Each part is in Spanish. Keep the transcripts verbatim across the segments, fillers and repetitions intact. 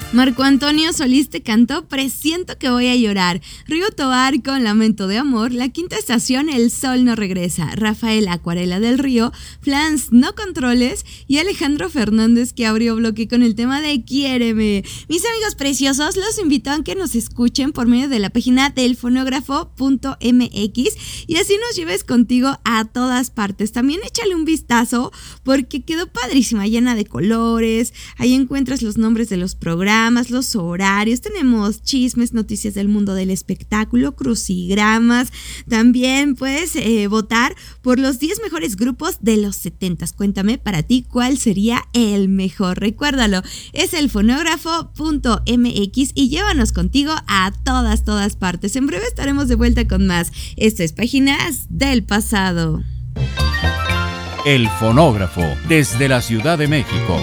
Marco Antonio Solís te cantó Presiento que voy a llorar. Río Tobar con Lamento de amor. La Quinta Estación, El sol no regresa. Rafael Acuarela del Río. Flans, No controles. Y Alejandro Fernández, que abrió bloque con el tema de Quiéreme. Mis amigos preciosos, los invito a que nos escuchen por medio de la página del fonógrafo punto m x y así nos lleves contigo a todas partes. También échale un vistazo porque quedó padrísima, llena de colores. Ahí encuentras los nombres de los programas, los horarios, tenemos chismes, noticias del mundo del espectáculo, crucigramas. También puedes eh, votar por los diez mejores grupos de los setentas. Cuéntame para ti cuál sería el mejor. Recuérdalo, es el fonógrafo punto m x y llévanos contigo a todas, todas partes. En breve estaremos de vuelta con más. Esto es Páginas del Pasado. El Fonógrafo, desde la Ciudad de México.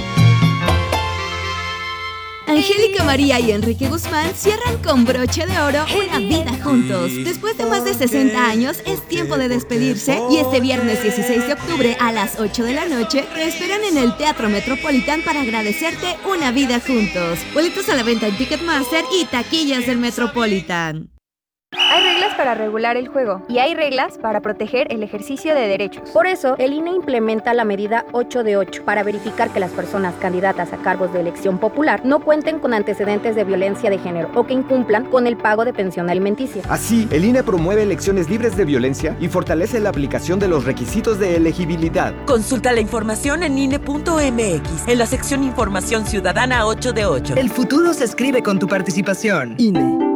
Angélica María y Enrique Guzmán cierran con broche de oro una vida juntos. Después de más de sesenta años, es tiempo de despedirse y este viernes dieciséis de octubre a las ocho de la noche te esperan en el Teatro Metropolitan para agradecerte una vida juntos. Boletos a la venta en Ticketmaster y taquillas del Metropolitan. Hay reglas para regular el juego y hay reglas para proteger el ejercicio de derechos. Por eso, el I N E implementa la medida ocho de ocho para verificar que las personas candidatas a cargos de elección popular no cuenten con antecedentes de violencia de género o que incumplan con el pago de pensión alimenticia. Así, el I N E promueve elecciones libres de violencia y fortalece la aplicación de los requisitos de elegibilidad. Consulta la información en I N E punto m x en la sección Información Ciudadana ocho de ocho. El futuro se escribe con tu participación. I N E.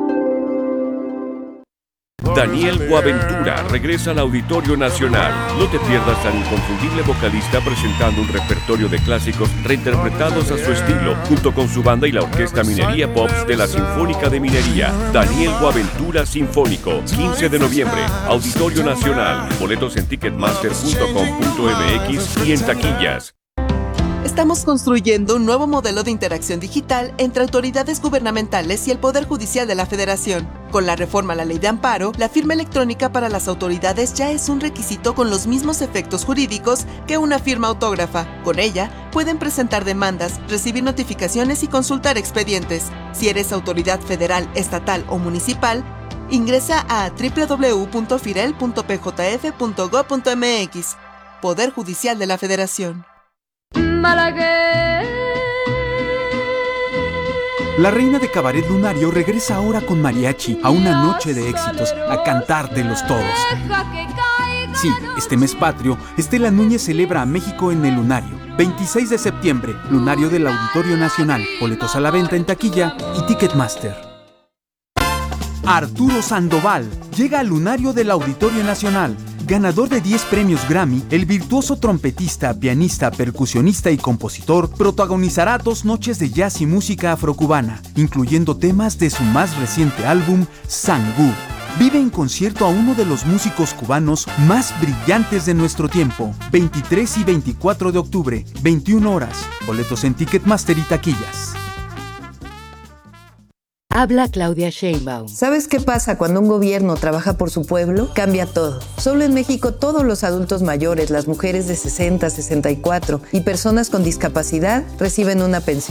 Daniel Boaventura regresa al Auditorio Nacional. No te pierdas al inconfundible vocalista presentando un repertorio de clásicos reinterpretados a su estilo, junto con su banda y la Orquesta Minería Pops de la Sinfónica de Minería. Daniel Boaventura Sinfónico, quince de noviembre, Auditorio Nacional. Boletos en ticketmaster punto com punto m x y en taquillas. Estamos construyendo un nuevo modelo de interacción digital entre autoridades gubernamentales y el Poder Judicial de la Federación. Con la reforma a la Ley de Amparo, la firma electrónica para las autoridades ya es un requisito con los mismos efectos jurídicos que una firma autógrafa. Con ella, pueden presentar demandas, recibir notificaciones y consultar expedientes. Si eres autoridad federal, estatal o municipal, ingresa a doble u doble u doble u punto firel punto p j f punto gob punto m x. Poder Judicial de la Federación. La reina de Cabaret Lunario regresa ahora con mariachi a una noche de éxitos, a cantar de los todos. Sí, este mes patrio, Estela Núñez celebra a México en el Lunario. veintiséis de septiembre, Lunario del Auditorio Nacional. Boletos a la venta en taquilla y Ticketmaster. Arturo Sandoval llega al Lunario del Auditorio Nacional. Ganador de diez premios Grammy, el virtuoso trompetista, pianista, percusionista y compositor protagonizará dos noches de jazz y música afrocubana, incluyendo temas de su más reciente álbum, Sangú. Vive en concierto a uno de los músicos cubanos más brillantes de nuestro tiempo. veintitrés y veinticuatro de octubre, veintiuna horas. Boletos en Ticketmaster y taquillas. Habla Claudia Sheinbaum. ¿Sabes qué pasa cuando un gobierno trabaja por su pueblo? Cambia todo. Solo en México todos los adultos mayores, las mujeres de sesenta, sesenta y cuatro y personas con discapacidad reciben una pensión.